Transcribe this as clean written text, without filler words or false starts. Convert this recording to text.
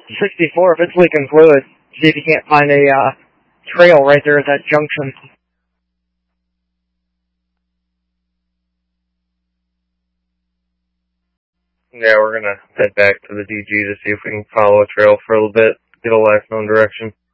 64, if it's leaking fluid, see if you can't find a trail right there at that junction. Yeah, we're gonna head back to the DG to see if we can follow a trail for a little bit, get a life known direction.